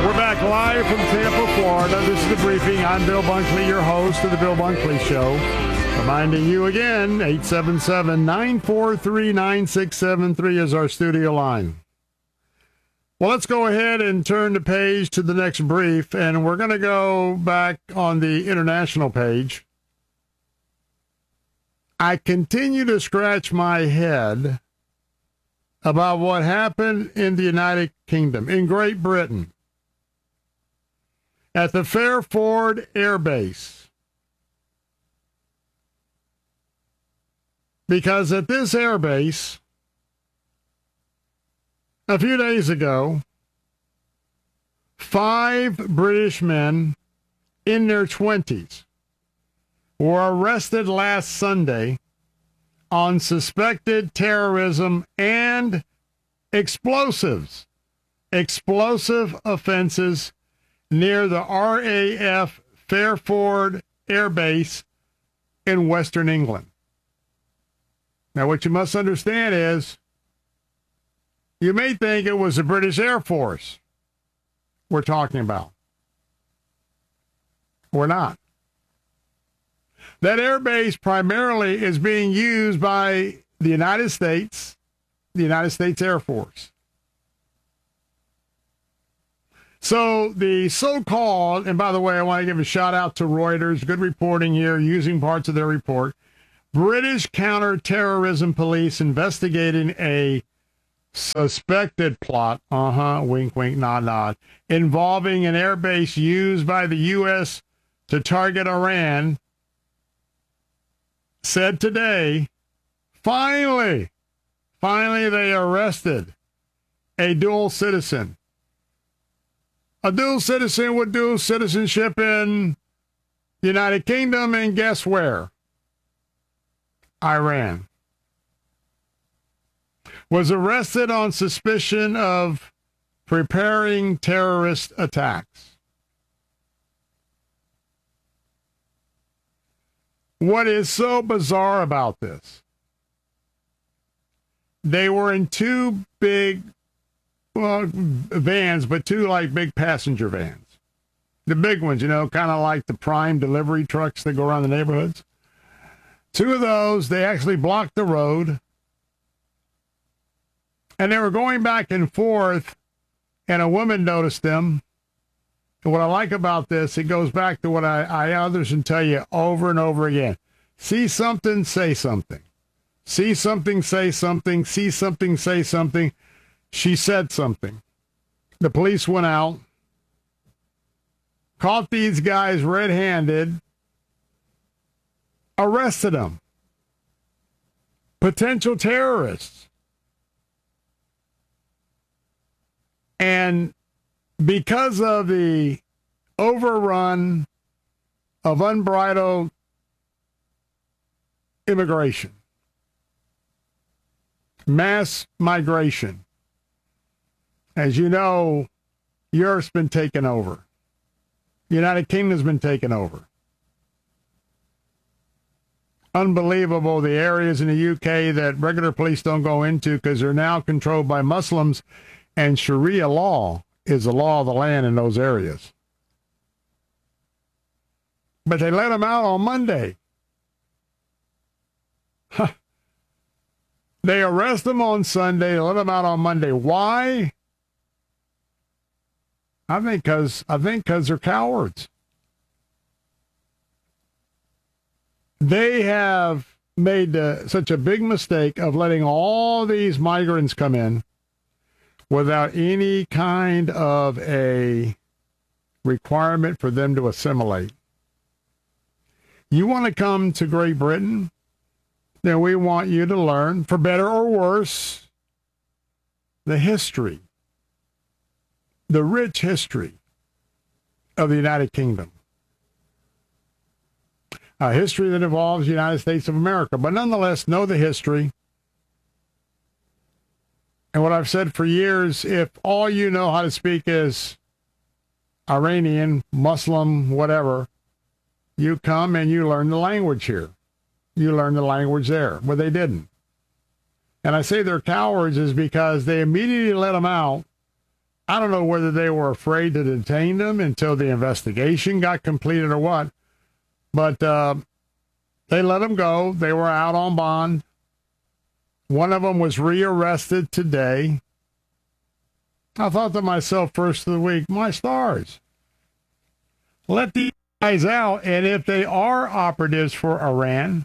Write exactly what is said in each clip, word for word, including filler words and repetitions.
We're back live from Tampa, Florida. This is The Briefing. I'm Bill Bunkley, your host of The Bill Bunkley Show. Reminding you again, eight seven seven, nine four three, nine six seven three is our studio line. Well, let's go ahead and turn the page to the next brief, and we're going to go back on the international page. I continue to scratch my head about what happened in the United Kingdom, in Great Britain, at the Fairford Air Base. Because at this air base, a few days ago, five British men in their twenties were arrested last Sunday on suspected terrorism and explosives, explosive offenses near the R A F Fairford Air Base in Western England. Now, what you must understand is, you may think it was the British Air Force we're talking about. We're not. That air base primarily is being used by the United States, the United States Air Force. So the so-called, and by the way, I want to give a shout out to Reuters, good reporting here, using parts of their report, British counter-terrorism police investigating a suspected plot, uh-huh, wink, wink, nod, nod, involving an airbase used by the U S to target Iran, said today, finally, finally they arrested a dual citizen. A dual citizen with dual citizenship in the United Kingdom, and guess where? Iran. Was arrested on suspicion of preparing terrorist attacks. What is so bizarre about this? They were in two big, well, vans, but two like big passenger vans. The big ones, you know, kind of like the prime delivery trucks that go around the neighborhoods. Two of those, they actually blocked the road. And they were going back and forth, and a woman noticed them. And what I like about this, it goes back to what I, I others can tell you over and over again. See something, say something. See something, say something. See something, say something. She said something. The police went out, caught these guys red-handed, arrested them. Potential terrorists. And because of the overrun of unbridled immigration, mass migration, as you know, Europe's been taken over. The United Kingdom's been taken over. Unbelievable, the areas in the U K that regular police don't go into because they're now controlled by Muslims, and Sharia law is the law of the land in those areas. But they let them out on Monday. Huh. They arrest them on Sunday, they let them out on Monday. Why? I think because I think because they're cowards. They have made uh, such a big mistake of letting all these migrants come in without any kind of a requirement for them to assimilate. You want to come to Great Britain? Then we want you to learn, for better or worse, the history, the rich history of the United Kingdom. A history that involves the United States of America, but nonetheless, know the history. And what I've said for years, if all you know how to speak is Iranian, Muslim, whatever, you come and you learn the language here. You learn the language there, but they didn't. And I say they're cowards is because they immediately let them out I don't know whether they were afraid to detain them until the investigation got completed or what, but uh, they let them go. They were out on bond. One of them was rearrested today. I thought to myself, first of the week, my stars. Let these guys out, and if they are operatives for Iran,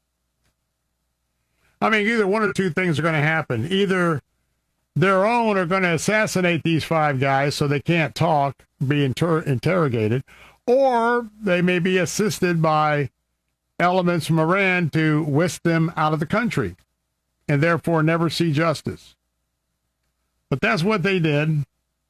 I mean, either one or two things are going to happen. Either their own are going to assassinate these five guys so they can't talk, be inter- interrogated, or they may be assisted by elements from Iran to whisk them out of the country and therefore never see justice. But that's what they did.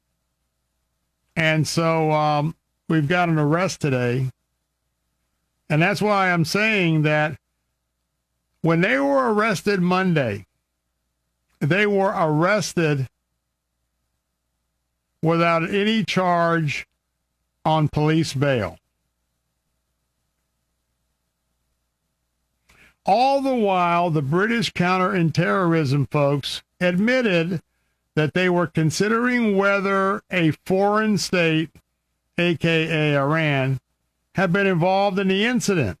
And so um, we've got an arrest today. And that's why I'm saying that when they were arrested Monday, they were arrested without any charge on police bail. All the while, the British counter-terrorism folks admitted that they were considering whether a foreign state, a k a. Iran, had been involved in the incident.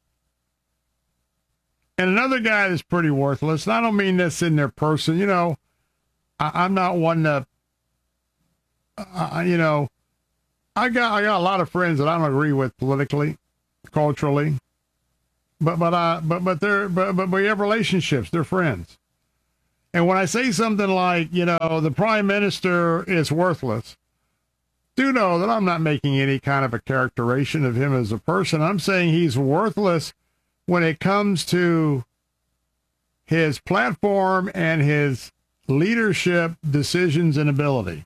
And another guy that's pretty worthless, and I don't mean this in their person, you know, I, I'm not one to, uh, you know, I got I got a lot of friends that I don't agree with politically, culturally, but but uh but but they're but but we have relationships. They're friends, and when I say something like, you know, the prime minister is worthless, do know that I'm not making any kind of a characterization of him as a person. I'm saying he's worthless when it comes to his platform and his leadership decisions and ability.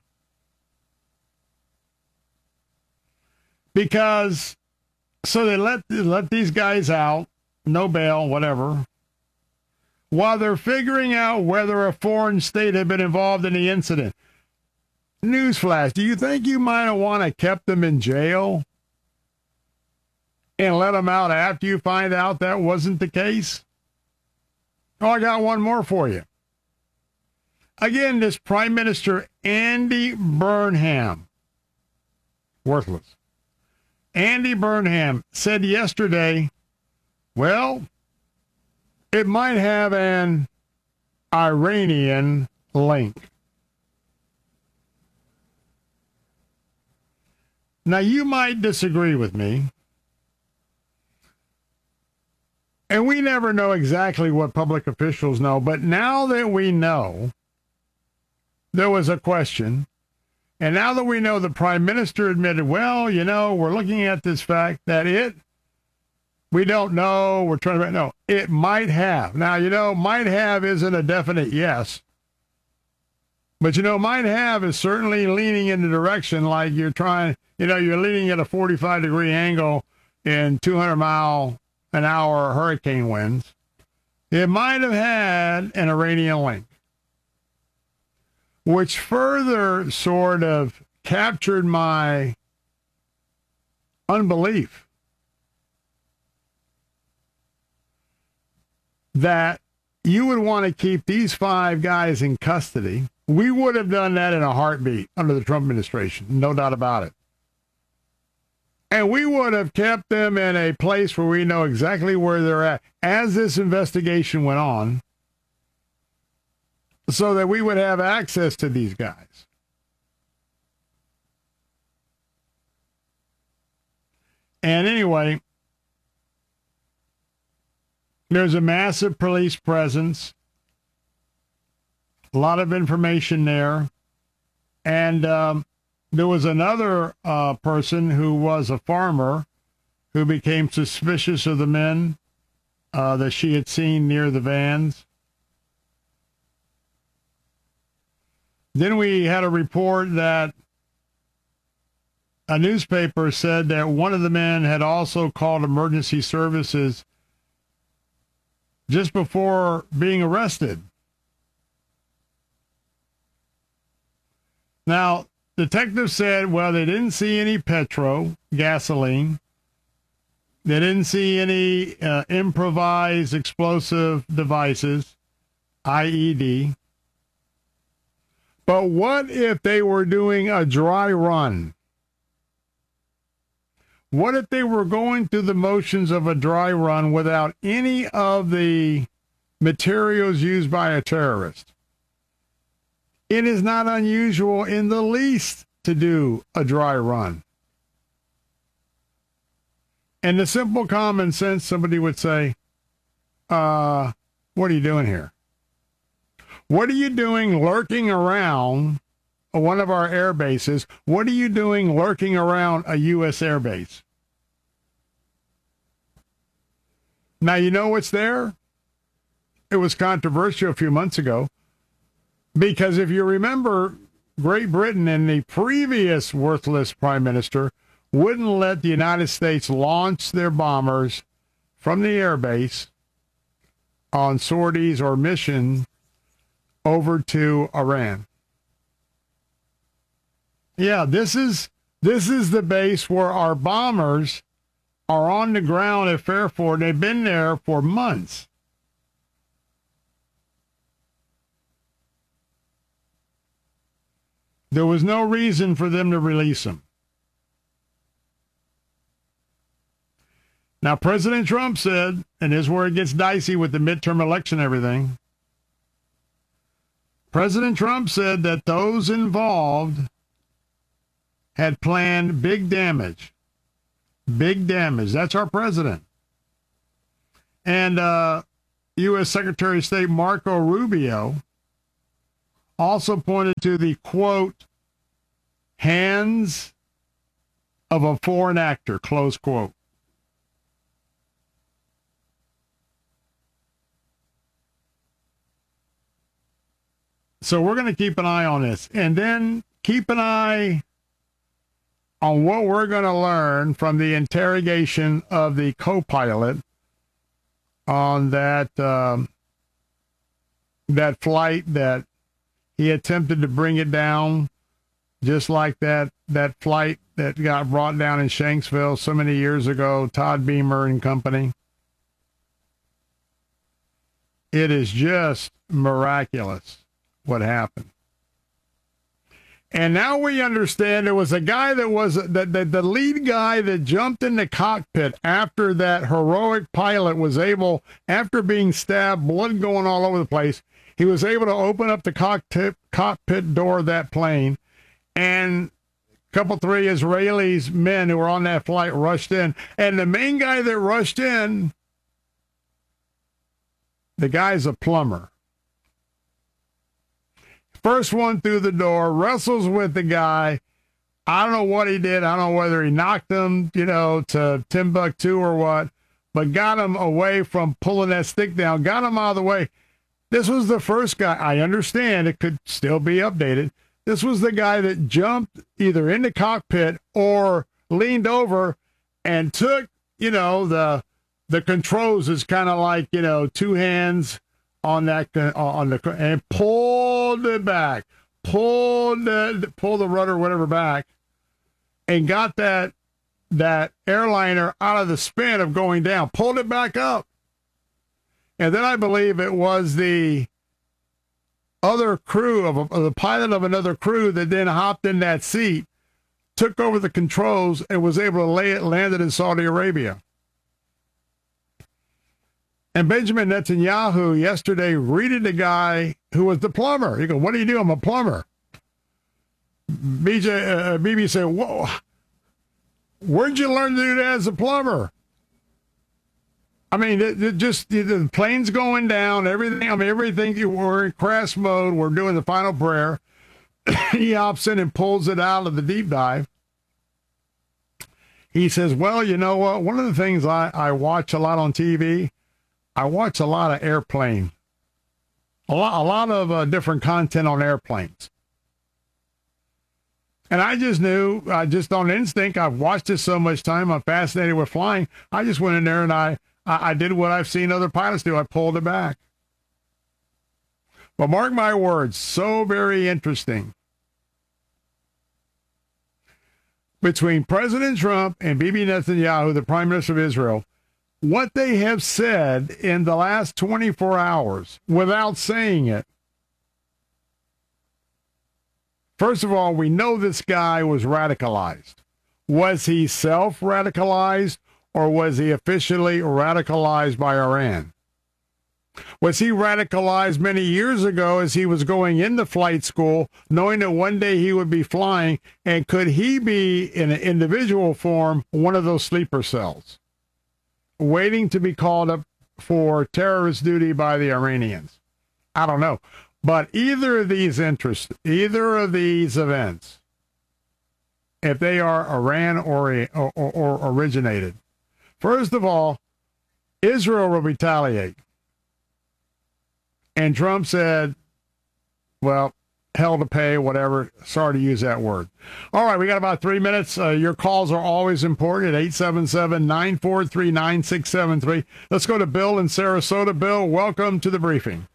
Because, so they let, let these guys out, no bail, whatever, while they're figuring out whether a foreign state had been involved in the incident. Newsflash, do you think you might have want to kept them in jail and let them out after you find out that wasn't the case? Oh, I got one more for you. Again, this Prime Minister Andy Burnham, worthless. Andy Burnham said yesterday, well, it might have an Iranian link. Now, you might disagree with me, and we never know exactly what public officials know, but now that we know there was a question, and now that we know the Prime Minister admitted, well, you know, we're looking at this fact that it, we don't know, we're trying to, no, it might have. Now, you know, might have isn't a definite yes. But, you know, might have is certainly leaning in the direction like you're trying, you know, you're leaning at a forty-five degree angle in two hundred mile an hour hurricane winds. It might have had an Iranian link, which further sort of captured my unbelief that you would want to keep these five guys in custody. We would have done that in a heartbeat under the Trump administration, no doubt about it. And we would have kept them in a place where we know exactly where they're at as this investigation went on, so that we would have access to these guys. And anyway, there's a massive police presence, a lot of information there. And um, there was another uh, person who was a farmer who became suspicious of the men uh, that she had seen near the vans. Then we had a report that a newspaper said that one of the men had also called emergency services just before being arrested. Now, detectives said, well, they didn't see any petro, gasoline. They didn't see any uh, improvised explosive devices, I E D. But what if they were doing a dry run? What if they were going through the motions of a dry run without any of the materials used by a terrorist? It is not unusual in the least to do a dry run. And the simple common sense, somebody would say, uh, what are you doing here? What are you doing lurking around one of our air bases? What are you doing lurking around a U S air base? Now, you know what's there? It was controversial a few months ago because if you remember, Great Britain and the previous worthless prime minister wouldn't let the United States launch their bombers from the air base on sorties or missions over to Iran. Yeah, this is this is the base where our bombers are on the ground at Fairford. They've been there for months. There was no reason for them to release them. Now, President Trump said, and this is where it gets dicey with the midterm election and everything, President Trump said that those involved had planned big damage. Big damage. That's our president. And uh, U S Secretary of State Marco Rubio also pointed to the, quote, hands of a foreign actor, close quote. So we're going to keep an eye on this. And then keep an eye on what we're going to learn from the interrogation of the co-pilot on that um, that flight that he attempted to bring it down, just like that, that flight that got brought down in Shanksville so many years ago, Todd Beamer and company. It is just miraculous what happened. And now we understand there was a guy that was the, the, the lead guy that jumped in the cockpit after that heroic pilot was able, after being stabbed, blood going all over the place, he was able to open up the cockpit, cockpit door of that plane, and a couple, three Israelis men who were on that flight rushed in. And the main guy that rushed in, the guy's a plumber. First one through the door, wrestles with the guy. I don't know what he did. I don't know whether he knocked him, you know, to Timbuktu or what, but got him away from pulling that stick down, got him out of the way. This was the first guy. I understand it could still be updated. This was the guy that jumped either in the cockpit or leaned over and took, you know, the the controls is kind of like, you know, two hands on that on the and pulled it back, pulled the pull the rudder whatever back, and got that that airliner out of the spin of going down, pulled it back up, and then I believe it was the other crew of, a, of the pilot of another crew that then hopped in that seat, took over the controls, and was able to lay it landed in Saudi Arabia. And Benjamin Netanyahu yesterday greeted the guy who was the plumber. He goes, "What do you do? I'm a plumber." B J, uh, B B said, "Whoa, where'd you learn to do that as a plumber?" I mean, it, it just the plane's going down, everything. I mean, everything. We're in crash mode. We're doing the final prayer. He hops in and pulls it out of the deep dive. He says, "Well, you know what? One of the things I, I watch a lot on T V, I watch a lot of airplane, a lot, a lot of uh, different content on airplanes. And I just knew, I just on instinct, I've watched it so much time, I'm fascinated with flying. I just went in there and I, I, I did what I've seen other pilots do. I pulled it back. But mark my words, so very interesting. Between President Trump and Bibi Netanyahu, the Prime Minister of Israel, what they have said in the last twenty-four hours, without saying it, First of all, we know this guy was radicalized. Was he self-radicalized, or was he officially radicalized by Iran? Was he radicalized many years ago as he was going into flight school, knowing that one day he would be flying? And could he be, in an individual form, one of those sleeper cells, waiting to be called up for terrorist duty by the Iranians? I don't know. But either of these interests, either of these events, if they are Iran or, or, or originated, first of all, Israel will retaliate. And Trump said, well, hell to pay, whatever. Sorry to use that word. All right, we got about three minutes. Uh, your calls are always important at eight seven seven, nine four three, nine six seven three. Let's go to Bill in Sarasota. Bill, welcome to the briefing.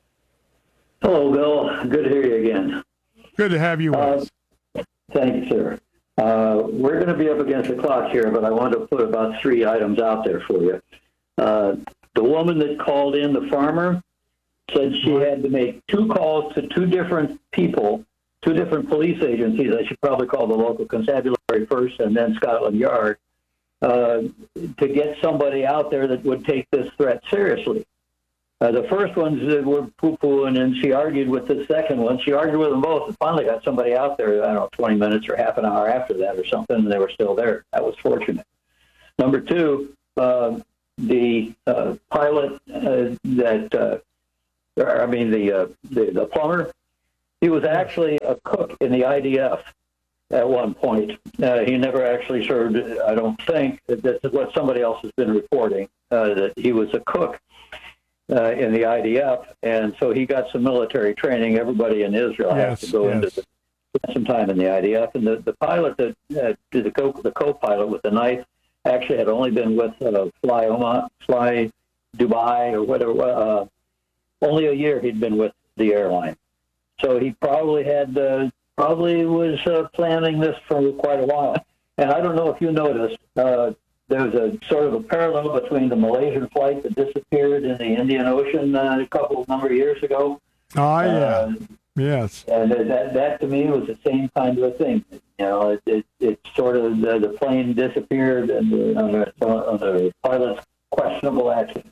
Hello, Bill. Good to hear you again. Good to have you with uh, us. Thank you, sir. Uh, we're going to be up against the clock here, but I wanted to put about three items out there for you. Uh, the woman that called in, the farmer, said she had to make two calls to two different people, two different police agencies. I should probably call the local constabulary first and then Scotland Yard, uh, to get somebody out there that would take this threat seriously. Uh, the first ones were poo-pooing, and she argued with the second one. She argued with them both and finally got somebody out there, I don't know, twenty minutes or half an hour after that or something, and they were still there. That was fortunate. Number two, uh, the uh, pilot uh, that... Uh, I mean, the, uh, the the plumber, he was actually a cook in the I D F at one point. Uh, he never actually served, I don't think. That's what somebody else has been reporting, uh, that he was a cook uh, in the I D F, and so he got some military training. Everybody in Israel yes, has to go yes. into the, spend some time in the I D F. And the, the pilot that uh, did the, co- the co-pilot with the knife actually had only been with uh, Fly, Oman, Fly Dubai or whatever, uh, only a year he'd been with the airline. So he probably had, uh, probably was uh, planning this for quite a while. And I don't know if you noticed, uh, there was a sort of a parallel between the Malaysian flight that disappeared in the Indian Ocean uh, a couple number of years ago. Oh, yeah. Uh, yes. And that, that to me was the same kind of a thing. You know, it, it, it sort of, the, the plane disappeared and the, on, the, on the pilot's questionable action.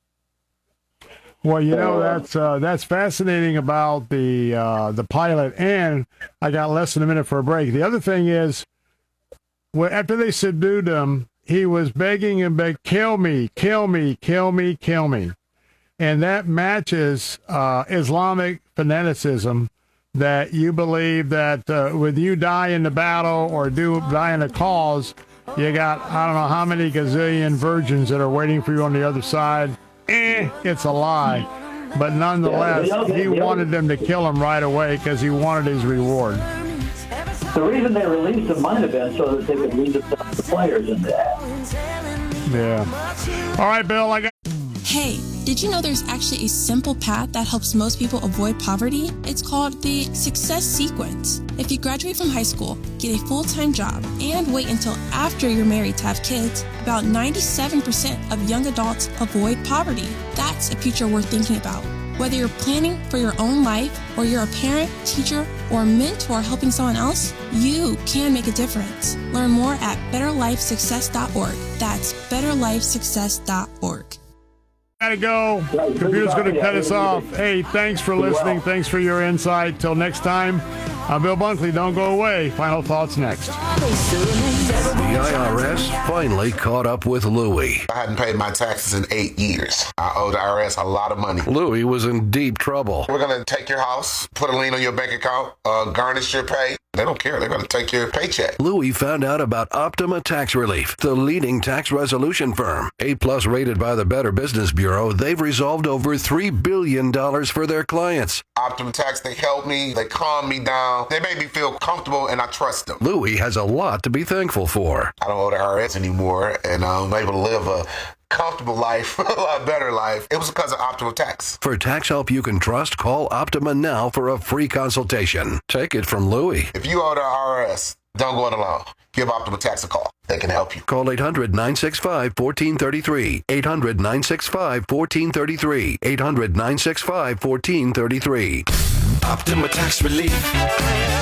Well, you know, that's uh, that's fascinating about the uh, the pilot, and I got less than a minute for a break. The other thing is, well, after they subdued him, he was begging and begging, kill me, kill me, kill me, kill me. And that matches uh, Islamic fanaticism, that you believe that uh, when you die in the battle or do die in a cause, you got, I don't know how many gazillion virgins that are waiting for you on the other side. Eh, it's a lie. But nonetheless, he wanted them to kill him right away because he wanted his reward. The reason they released him might have been so that they could lead the players into that. Yeah. All right, Bill, I got... Hey, did you know there's actually a simple path that helps most people avoid poverty? It's called the Success Sequence. If you graduate from high school, get a full-time job, and wait until after you're married to have kids, about ninety-seven percent of young adults avoid poverty. That's a future worth thinking about. Whether you're planning for your own life, or you're a parent, teacher, or mentor helping someone else, you can make a difference. Learn more at better life success dot org. That's better life success dot org. Gotta go. Computer's going to cut us off. Hey, thanks for listening. Thanks for your insight. Till next time, I'm Bill Bunkley. Don't go away. Final thoughts next. The I R S finally caught up with Louie. I hadn't paid my taxes in eight years. I owe the I R S a lot of money. Louie was in deep trouble. We're going to take your house, put a lien on your bank account, uh, garnish your pay. They don't care. They're going to take your paycheck. Louie found out about Optima Tax Relief, the leading tax resolution firm. A-plus rated by the Better Business Bureau, they've resolved over three billion dollars for their clients. Optima Tax, they help me. They calm me down. They make me feel comfortable, and I trust them. Louie has a lot to be thankful for. I don't owe the I R S anymore, and I'm able to live a comfortable life, a lot better life. It was because of Optima Tax. For tax help you can trust, call Optima now for a free consultation. Take it from Louie. If you owe the I R S, don't go it alone. Give Optima Tax a call. They can help you. Call eight hundred, nine six five, one four three three. eight hundred, nine six five, one four three three. eight hundred, nine six five, one four three three. Optima Tax Relief.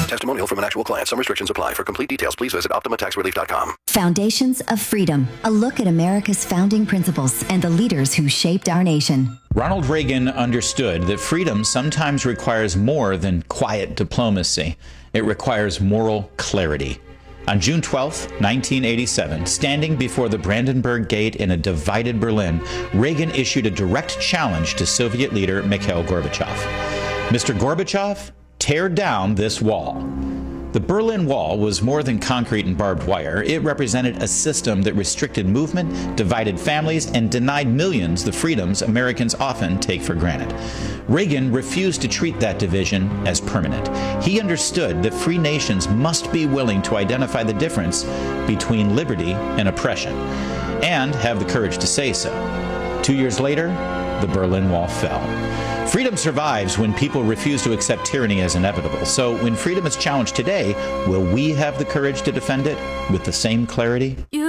testimonial from an actual client. Some restrictions apply. For complete details, please visit Optima Tax Relief dot com. Foundations of Freedom, a look at America's founding principles and the leaders who shaped our nation. Ronald Reagan understood that freedom sometimes requires more than quiet diplomacy. It requires moral clarity. On June twelfth, nineteen eighty-seven, standing before the Brandenburg Gate in a divided Berlin, Reagan issued a direct challenge to Soviet leader Mikhail Gorbachev. Mister Gorbachev, tear down this wall. The Berlin Wall was more than concrete and barbed wire. It represented a system that restricted movement, divided families, and denied millions the freedoms Americans often take for granted. Reagan refused to treat that division as permanent. He understood that free nations must be willing to identify the difference between liberty and oppression, and have the courage to say so. Two years later, the Berlin Wall fell. Freedom survives when people refuse to accept tyranny as inevitable. So when freedom is challenged today, will we have the courage to defend it with the same clarity? You